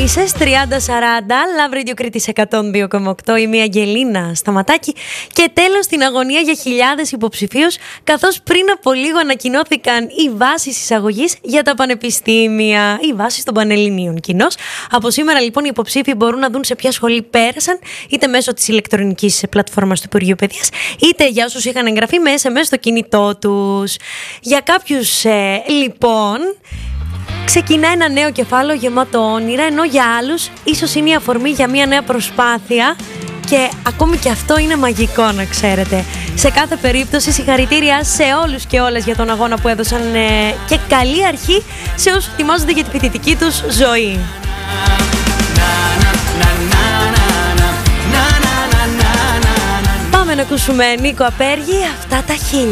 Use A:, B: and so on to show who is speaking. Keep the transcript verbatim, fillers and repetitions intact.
A: Μίλησες τριάντα σαράντα, Love Radio Κρήτης εκατόν δύο κόμμα οκτώ. Είμαι η Αγγελίνα Σταματάκη και τέλος στην αγωνία για χιλιάδες υποψηφίους, καθώς πριν από λίγο ανακοινώθηκαν οι βάσεις εισαγωγής για τα πανεπιστήμια, οι βάσεις των Πανελληνίων κοινώς. Από σήμερα λοιπόν οι υποψήφοι μπορούν να δουν σε ποια σχολή πέρασαν, είτε μέσω της ηλεκτρονικής πλατφόρμας του Υπουργείου Παιδείας, είτε για όσους είχαν εγγραφεί με ες εμ ες στο κινητό τους. Για κάποιους ε, λοιπόν ξεκινά ένα νέο κεφάλαιο γεμάτο όνειρα, ενώ για άλλους ίσως είναι η αφορμή για μια νέα προσπάθεια και ακόμη και αυτό είναι μαγικό, να ξέρετε. Σε κάθε περίπτωση συγχαρητήρια σε όλους και όλες για τον αγώνα που έδωσαν ε, και καλή αρχή σε όσους ετοιμάζονται για τη φοιτητική τους ζωή. Πάμε να ακούσουμε Νίκο Απέργη, αυτά τα χίλια.